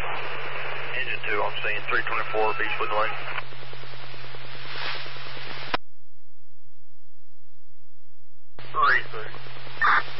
Engine 2, I'm seeing 324 Beachwood Lane. Three, sir.